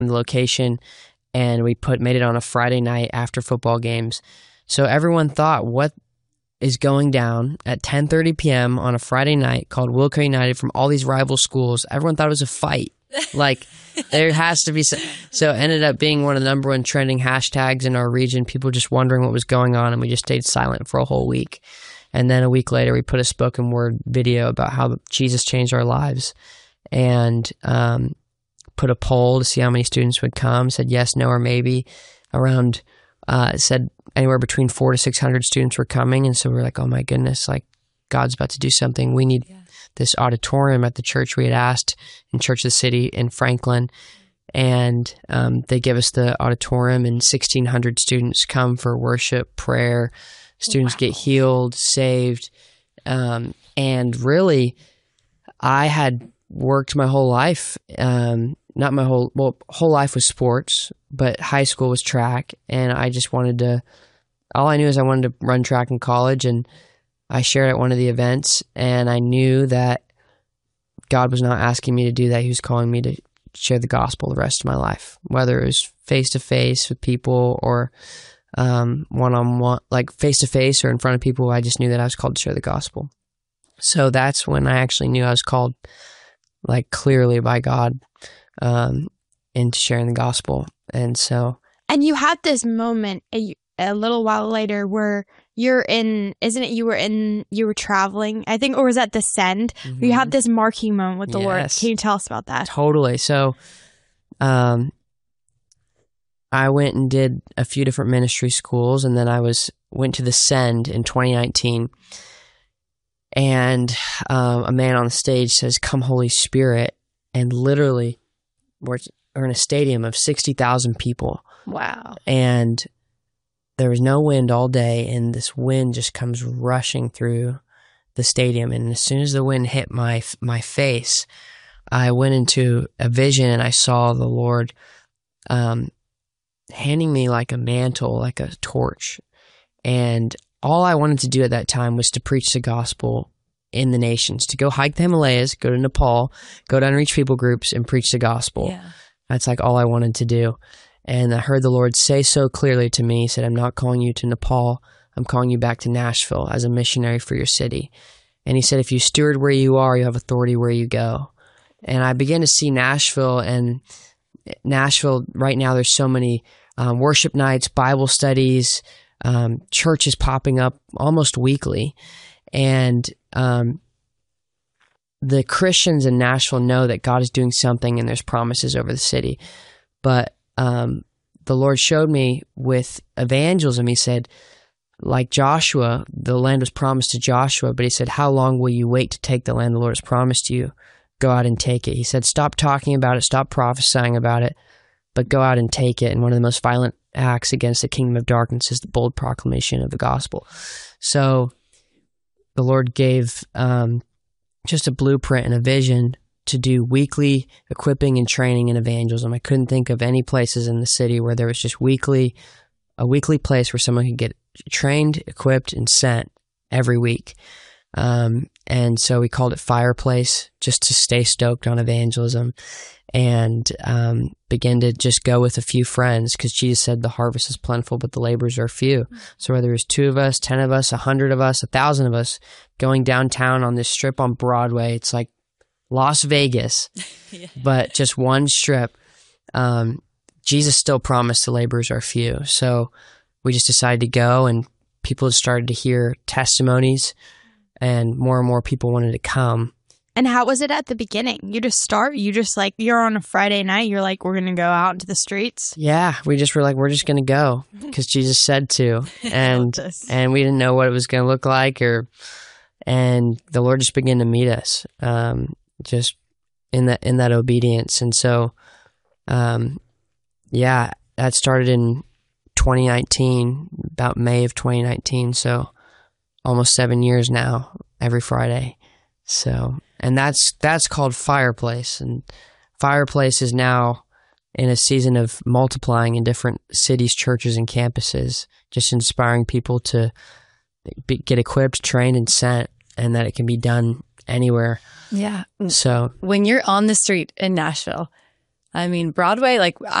the location, and we made it on a Friday night after football games. So everyone thought, what is going down at 10:30 p.m. on a Friday night called Wilco United from all these rival schools? Everyone thought it was a fight. Like, there has to be so it ended up being one of the number one trending hashtags in our region. People just wondering what was going on, and we just stayed silent for a whole week. And then a week later, we put a spoken word video about how Jesus changed our lives, and put a poll to see how many students would come. Said yes, no, or maybe. Around said anywhere between 400 to 600 students were coming, and so we were like, oh my goodness, like, God's about to do something. We need this auditorium at the church we had asked in Church of the City in Franklin. And they give us the auditorium, and 1,600 students come for worship, prayer. Students get healed, saved. And really, I had worked my whole life. Not my whole life was sports, but high school was track. And I just all I knew is I wanted to run track in college. And I shared at one of the events, and I knew that God was not asking me to do that. He was calling me to share the gospel the rest of my life, whether it was face-to-face with people or one-on-one, like face-to-face or in front of people. I just knew that I was called to share the gospel. So that's when I actually knew I was called, like, clearly by God into sharing the gospel. And you had this moment a little while later where you were traveling, I think, or was that the Send? Mm-hmm. You had this marquee moment with the Lord. Can you tell us about that? Totally. So, I went and did a few different ministry schools, and then I went to the Send in 2019. And a man on the stage says, "Come, Holy Spirit," and literally, we're in a stadium of 60,000 people. Wow! And there was no wind all day, and this wind just comes rushing through the stadium. And as soon as the wind hit my face, I went into a vision, and I saw the Lord handing me like a mantle, like a torch. And all I wanted to do at that time was to preach the gospel in the nations, to go hike the Himalayas, go to Nepal, go to unreached people groups, and preach the gospel. Yeah. That's like all I wanted to do. And I heard the Lord say so clearly to me, he said, "I'm not calling you to Nepal. I'm calling you back to Nashville as a missionary for your city." And he said, "If you steward where you are, you have authority where you go." And I began to see Nashville right now, there's so many worship nights, Bible studies, churches popping up almost weekly. And the Christians in Nashville know that God is doing something, and there's promises over the city. But the Lord showed me with evangelism, he said, like Joshua, the land was promised to Joshua, but he said, "How long will you wait to take the land the Lord has promised you? Go out and take it." He said, "Stop talking about it, stop prophesying about it, but go out and take it." And one of the most violent acts against the kingdom of darkness is the bold proclamation of the gospel. So the Lord gave just a blueprint and a vision to do weekly equipping and training in evangelism. I couldn't think of any places in the city where there was just a weekly place where someone could get trained, equipped, and sent every week. And so we called it Fireplace, just to stay stoked on evangelism, and began to just go with a few friends, because Jesus said the harvest is plentiful, but the laborers are few. So whether it's 2 of us, 10 of us, 100 of us, 1,000 of us going downtown on this strip on Broadway, it's like Las Vegas, but just one strip. Jesus still promised the laborers are few. So we just decided to go, and people started to hear testimonies, and more people wanted to come. And how was it at the beginning? You're on a Friday night, you're like, we're going to go out into the streets? Yeah, we just were like, we're just going to go because Jesus said to. And we didn't know what it was going to look like, and the Lord just began to meet us. Just in that obedience. And so, that started in 2019, about May of 2019. So almost 7 years now, every Friday. So, and that's called Fireplace. And Fireplace is now in a season of multiplying in different cities, churches, and campuses, just inspiring people to get equipped, trained, and sent, and that it can be done anywhere. Yeah. So when you're on the street in Nashville, I mean, Broadway, like